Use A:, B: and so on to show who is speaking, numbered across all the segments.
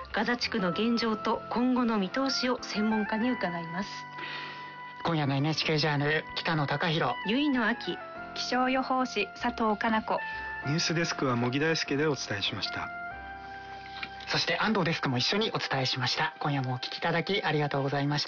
A: ガザ地区の現状と今後の見通しを専門家に伺います。
B: 今夜の NHK ジャーナル、北野貴弘、
A: 結野亜紀、
C: 気象予報士佐藤かな子、
D: ニュースデスクは茂木大輔でお伝えしました。
B: そして安藤デスクも一緒にお伝えしました。今夜もお聞きいただきありがとうございました。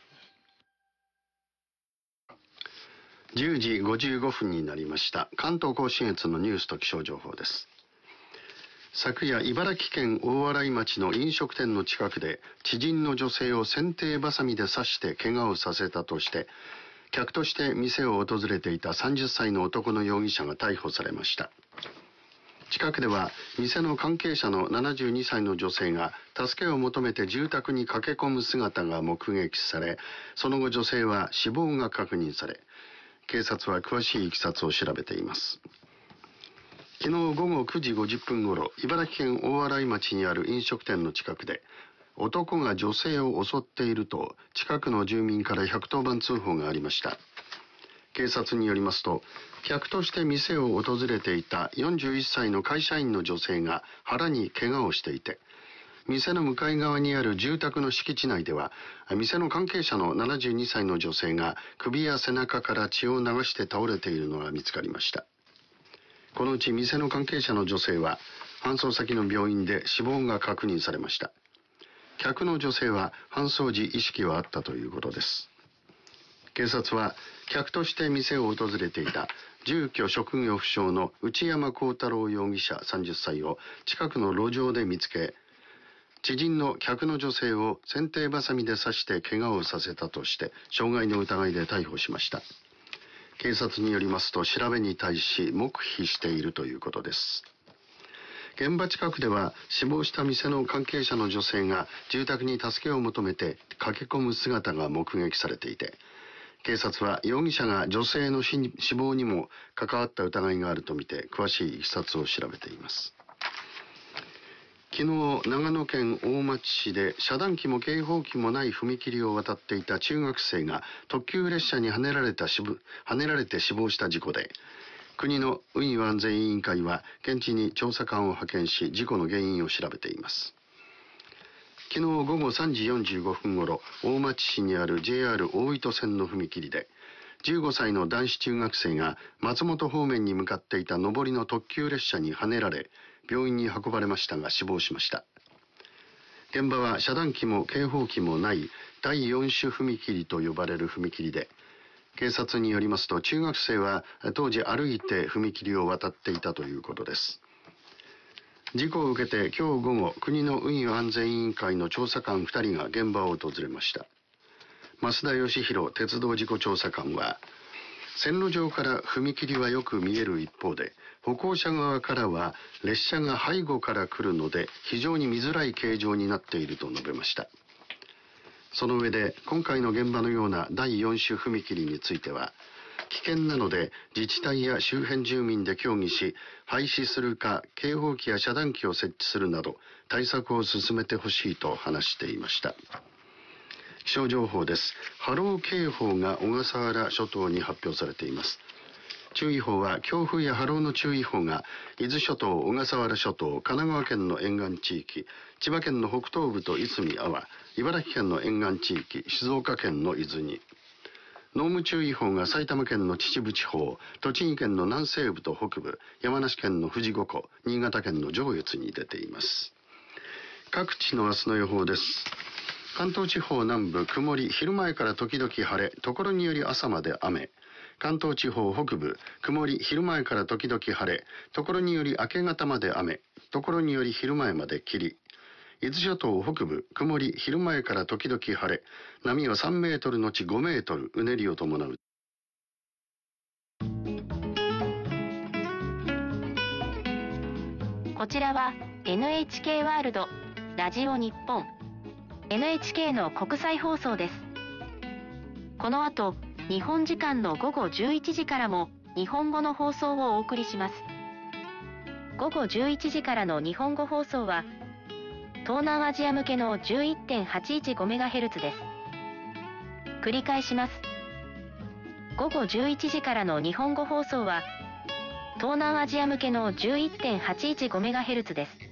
E: 10時55分になりました。関東甲信越のニュースと気象情報です。昨夜、茨城県大洗町の飲食店の近くで知人の女性を剪定バサミで刺して怪我をさせたとして客として店を訪れていた30歳の男の容疑者が逮捕されました。近くでは店の関係者の72歳の女性が助けを求めて住宅に駆け込む姿が目撃され、その後女性は死亡が確認され、警察は詳しいいきさつを調べています。昨日午後9時50分ごろ、茨城県大洗町にある飲食店の近くで男が女性を襲っていると近くの住民から110番通報がありました。警察によりますと、客として店を訪れていた41歳の会社員の女性が腹に怪我をしていて、店の向かい側にある住宅の敷地内では店の関係者の72歳の女性が首や背中から血を流して倒れているのが見つかりました。このうち店の関係者の女性は搬送先の病院で死亡が確認されました。客の女性は搬送時意識はあったということです。警察は客として店を訪れていた住居職業不詳の内山幸太郎容疑者30歳を近くの路上で見つけ、知人の客の女性を剪定バサミで刺して怪我をさせたとして傷害の疑いで逮捕しました。警察によりますと、調べに対し黙秘しているということです。現場近くでは死亡した店の関係者の女性が住宅に助けを求めて駆け込む姿が目撃されていて、警察は容疑者が女性の死亡にも関わった疑いがあるとみて詳しいいきさつを調べています。昨日、長野県大町市で遮断機も警報機もない踏切を渡っていた中学生が特急列車にはねられて死亡した事故で、国の運輸安全委員会は現地に調査官を派遣し事故の原因を調べています。昨日午後3時45分ごろ、大町市にある JR 大糸線の踏切で15歳の男子中学生が松本方面に向かっていた上りの特急列車にはねられ病院に運ばれましたが死亡しました。現場は遮断機も警報機もない第4種踏切と呼ばれる踏切で、警察によりますと中学生は当時歩いて踏切を渡っていたということです。事故を受けて今日午後、国の運輸安全委員会の調査官2人が現場を訪れました。増田義弘鉄道事故調査官は、線路上から踏切はよく見える一方で、歩行者側からは列車が背後から来るので非常に見づらい形状になっていると述べました。その上で、今回の現場のような第4種踏切については危険なので自治体や周辺住民で協議し、廃止するか警報機や遮断機を設置するなど対策を進めてほしいと話していました。気象情報です。波浪警報が小笠原諸島に発表されています。注意報は強風や波浪の注意報が伊豆諸島、小笠原諸島、神奈川県の沿岸地域、千葉県の北東部と出水、安房、茨城県の沿岸地域、静岡県の伊豆に、濃霧注意報が埼玉県の秩父地方、栃木県の南西部と北部、山梨県の富士五湖、新潟県の上越に出ています。各地の明日の予報です。関東地方南部曇り、昼前から時々晴れ、ところにより朝まで雨。関東地方北部曇り、昼前から時々晴れ、ところにより明け方まで雨、ところにより昼前まで霧。伊豆諸島北部曇り、昼前から時々晴れ、波は3メートルのち5メートル、うねりを伴う。
A: こちらは NHK ワールドラジオ日本 NHK の国際放送です。この後、日本時間の午後11時からも日本語の放送をお送りします。午後11時からの日本語放送は東南アジア向けの 11.815MHz です。繰り返します。午後11時からの日本語放送は東南アジア向けの 11.815MHz です。